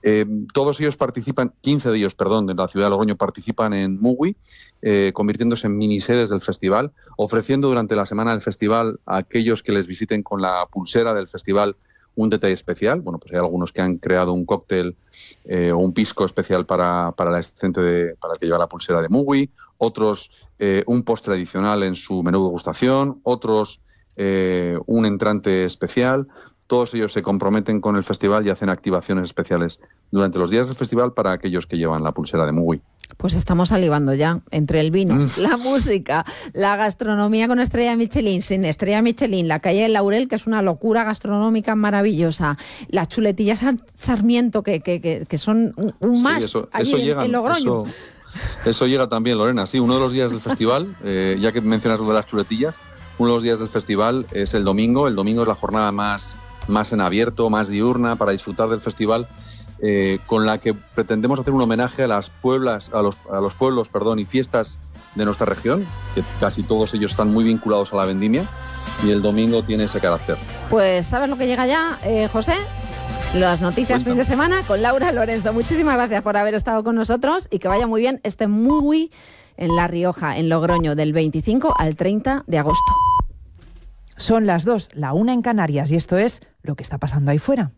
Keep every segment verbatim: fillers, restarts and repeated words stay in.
Eh, todos ellos participan, quince de ellos, perdón, de la ciudad de Logroño participan en Mugui, eh, convirtiéndose en minisedes del festival, ofreciendo durante la semana del festival a aquellos que les visiten con la pulsera del festival un detalle especial. Bueno, pues hay algunos que han creado un cóctel eh, o un pisco especial para, para la asistente de, para el que lleva la pulsera de Mugui, otros eh, un postre adicional en su menú de degustación, otros eh, un entrante especial. Todos ellos se comprometen con el festival y hacen activaciones especiales durante los días del festival para aquellos que llevan la pulsera de Mugui. Pues estamos salivando ya, entre el vino, mm. la música, la gastronomía con estrella Michelin, sin estrella Michelin, la calle del Laurel, que es una locura gastronómica maravillosa, las chuletillas Sarmiento, que, que, que, que son un más sí, eso, allí eso en, llega, en Logroño. Eso, eso llega también, Lorena, sí, uno de los días del festival, eh, ya que mencionas lo de las chuletillas, uno de los días del festival es el domingo. El domingo es la jornada más, más en abierto, más diurna, para disfrutar del festival, eh, con la que pretendemos hacer un homenaje a las pueblas, a los, a los pueblos, perdón, y fiestas de nuestra región, que casi todos ellos están muy vinculados a la vendimia, y el domingo tiene ese carácter. Pues ¿sabes lo que llega ya, eh, José? Las noticias fin de semana con Laura Lorenzo. Muchísimas gracias por haber estado con nosotros y que vaya muy bien este Mugui en La Rioja, en Logroño, del veinticinco al treinta de agosto. Son las dos, la una en Canarias, y esto es lo que está pasando ahí fuera.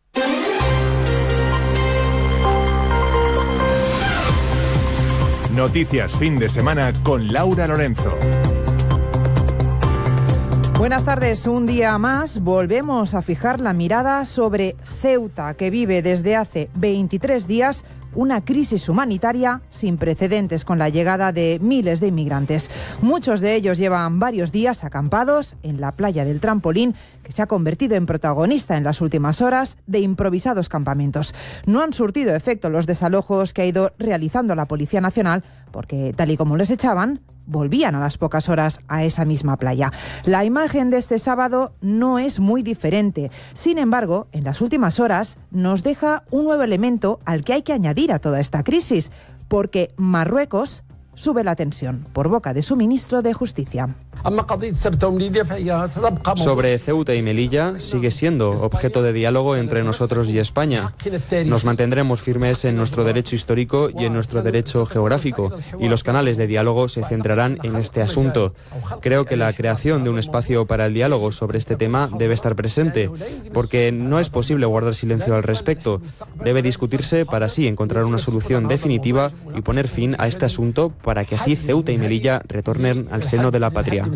Noticias fin de semana con Laura Lorenzo. Buenas tardes, un día más volvemos a fijar la mirada sobre Ceuta, que vive desde hace veintitrés días una crisis humanitaria sin precedentes con la llegada de miles de inmigrantes. Muchos de ellos llevan varios días acampados en la playa del Trampolín, que se ha convertido en protagonista en las últimas horas de improvisados campamentos. No han surtido efecto los desalojos que ha ido realizando la Policía Nacional, porque tal y como les echaban, volvían a las pocas horas a esa misma playa. La imagen de este sábado no es muy diferente. Sin embargo, en las últimas horas nos deja un nuevo elemento al que hay que añadir a toda esta crisis, porque Marruecos sube la tensión por boca de su ministro de Justicia. Sobre Ceuta y Melilla sigue siendo objeto de diálogo entre nosotros y España. Nos mantendremos firmes en nuestro derecho histórico y en nuestro derecho geográfico, y los canales de diálogo se centrarán en este asunto. Creo que la creación de un espacio para el diálogo sobre este tema debe estar presente, porque no es posible guardar silencio al respecto. Debe discutirse para así encontrar una solución definitiva y poner fin a este asunto, para que así Ceuta y Melilla retornen al seno de la patria.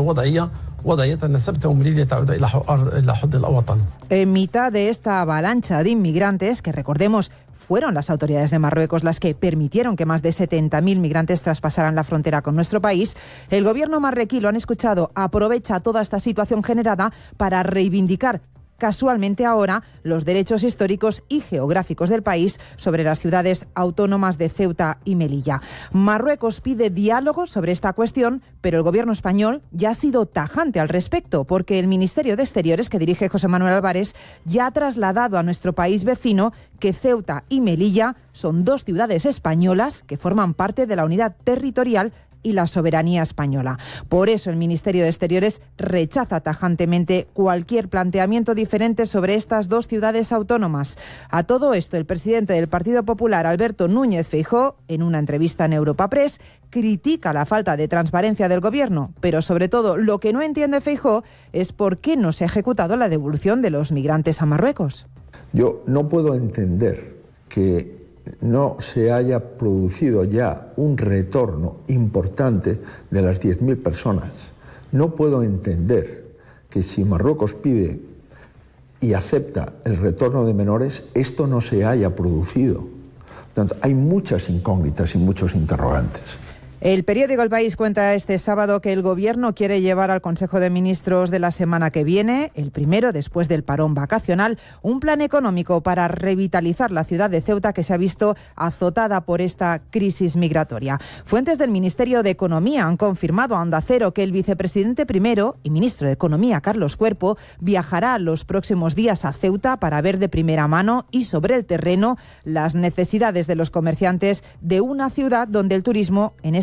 En mitad de esta avalancha de inmigrantes, que recordemos fueron las autoridades de Marruecos las que permitieron que más de setenta mil migrantes traspasaran la frontera con nuestro país, el gobierno marroquí, lo han escuchado, aprovecha toda esta situación generada para reivindicar casualmente ahora los derechos históricos y geográficos del país sobre las ciudades autónomas de Ceuta y Melilla. Marruecos pide diálogo sobre esta cuestión, pero el gobierno español ya ha sido tajante al respecto, porque el Ministerio de Exteriores, que dirige José Manuel Álvarez, ya ha trasladado a nuestro país vecino que Ceuta y Melilla son dos ciudades españolas que forman parte de la unidad territorial y la soberanía española. Por eso el Ministerio de Exteriores rechaza tajantemente cualquier planteamiento diferente sobre estas dos ciudades autónomas. A todo esto, el presidente del Partido Popular, Alberto Núñez Feijóo, en una entrevista en Europa Press, critica la falta de transparencia del gobierno, pero sobre todo lo que no entiende Feijóo es por qué no se ha ejecutado la devolución de los migrantes a Marruecos. Yo no puedo entender que no se haya producido ya un retorno importante de las diez mil personas. No puedo entender que si Marruecos pide y acepta el retorno de menores, esto no se haya producido. Por tanto, hay muchas incógnitas y muchos interrogantes. El periódico El País cuenta este sábado que el Gobierno quiere llevar al Consejo de Ministros de la semana que viene, el primero después del parón vacacional, un plan económico para revitalizar la ciudad de Ceuta, que se ha visto azotada por esta crisis migratoria. Fuentes del Ministerio de Economía han confirmado a Onda Cero que el vicepresidente primero y ministro de Economía, Carlos Cuerpo, viajará los próximos días a Ceuta para ver de primera mano y sobre el terreno las necesidades de los comerciantes de una ciudad donde el turismo en este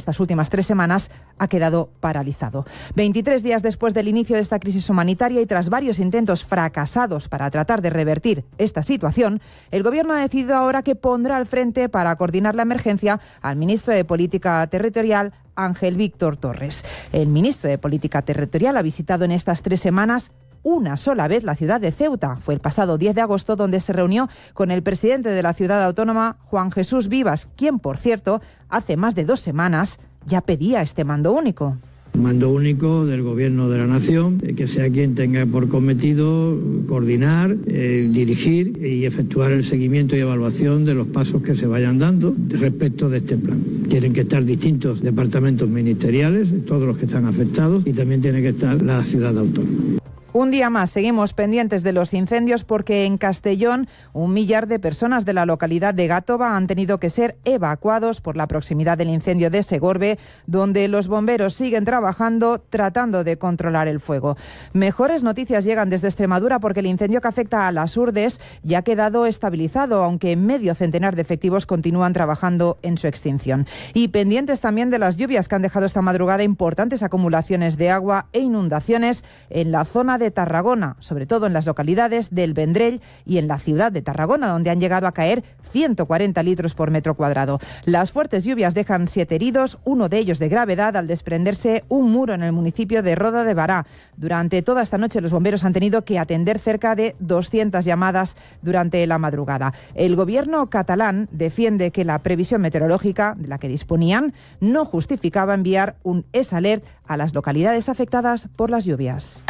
estas últimas tres semanas ha quedado paralizado. veintitrés días después del inicio de esta crisis humanitaria y tras varios intentos fracasados para tratar de revertir esta situación, el Gobierno ha decidido ahora que pondrá al frente para coordinar la emergencia al ministro de Política Territorial, Ángel Víctor Torres. El ministro de Política Territorial ha visitado en estas tres semanas una sola vez la ciudad de Ceuta. Fue el pasado diez de agosto, donde se reunió con el presidente de la ciudad autónoma, Juan Jesús Vivas, quien, por cierto, hace más de dos semanas ya pedía este mando único. Mando único del Gobierno de la Nación, que sea quien tenga por cometido coordinar, eh, dirigir y efectuar el seguimiento y evaluación de los pasos que se vayan dando respecto de este plan. Tienen que estar distintos departamentos ministeriales, todos los que están afectados, y también tiene que estar la ciudad autónoma. Un día más seguimos pendientes de los incendios porque en Castellón un millar de personas de la localidad de Gátova han tenido que ser evacuados por la proximidad del incendio de Segorbe, donde los bomberos siguen trabajando tratando de controlar el fuego. Mejores noticias llegan desde Extremadura porque el incendio que afecta a las Urdes ya ha quedado estabilizado, aunque medio centenar de efectivos continúan trabajando en su extinción. Y pendientes también de las lluvias que han dejado esta madrugada importantes acumulaciones de agua e inundaciones en la zona de de Tarragona, sobre todo en las localidades del Vendrell y en la ciudad de Tarragona, donde han llegado a caer ciento cuarenta litros por metro cuadrado. Las fuertes lluvias dejan siete heridos, uno de ellos de gravedad, al desprenderse un muro en el municipio de Roda de Bará. Durante toda esta noche los bomberos han tenido que atender cerca de doscientas llamadas durante la madrugada. El gobierno catalán defiende que la previsión meteorológica de la que disponían no justificaba enviar un S alert a las localidades afectadas por las lluvias.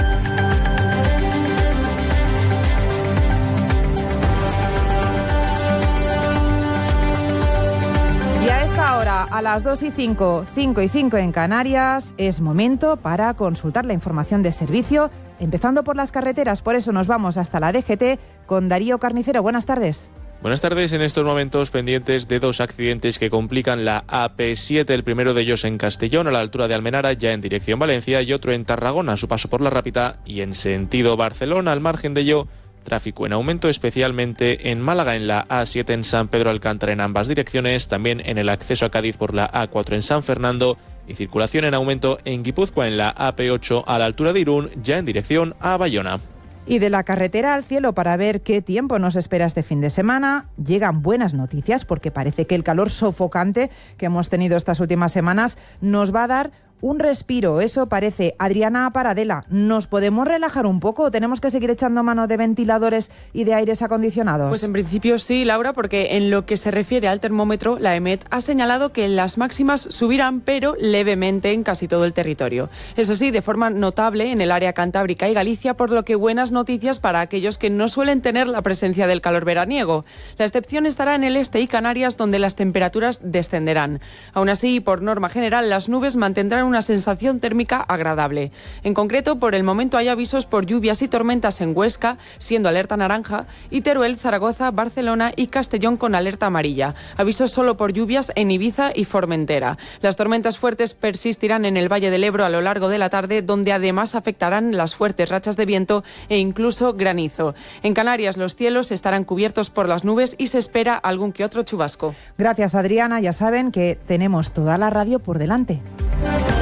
Y a esta hora, a las dos y cinco, cinco y cinco en Canarias, es momento para consultar la información de servicio, empezando por las carreteras. Por eso nos vamos hasta la D G T con Darío Carnicero. Buenas tardes. Buenas tardes. En estos momentos pendientes de dos accidentes que complican la A P siete, el primero de ellos en Castellón, a la altura de Almenara, ya en dirección Valencia, y otro en Tarragona, a su paso por la Rápita, y en sentido Barcelona. Al margen de ello, tráfico en aumento, especialmente en Málaga, en la A siete en San Pedro Alcántara en ambas direcciones, también en el acceso a Cádiz por la A cuatro en San Fernando, y circulación en aumento en Guipúzcoa en la A P ocho a la altura de Irún, ya en dirección a Bayona. Y de la carretera al cielo, para ver qué tiempo nos espera este fin de semana, llegan buenas noticias porque parece que el calor sofocante que hemos tenido estas últimas semanas nos va a dar un respiro, eso parece. Adriana Paradela, ¿nos podemos relajar un poco o tenemos que seguir echando mano de ventiladores y de aires acondicionados? Pues en principio sí, Laura, porque en lo que se refiere al termómetro, la E M E T ha señalado que las máximas subirán, pero levemente en casi todo el territorio. Eso sí, de forma notable en el área cantábrica y Galicia, por lo que buenas noticias para aquellos que no suelen tener la presencia del calor veraniego. La excepción estará en el este y Canarias, donde las temperaturas descenderán. Aún así, por norma general, las nubes mantendrán una sensación térmica agradable. En concreto, por el momento hay avisos por lluvias y tormentas en Huesca, siendo alerta naranja, y Teruel, Zaragoza, Barcelona y Castellón con alerta amarilla. Avisos solo por lluvias en Ibiza y Formentera. Las tormentas fuertes persistirán en el Valle del Ebro a lo largo de la tarde, donde además afectarán las fuertes rachas de viento e incluso granizo. En Canarias los cielos estarán cubiertos por las nubes y se espera algún que otro chubasco. Gracias, Adriana. Ya saben que tenemos toda la radio por delante.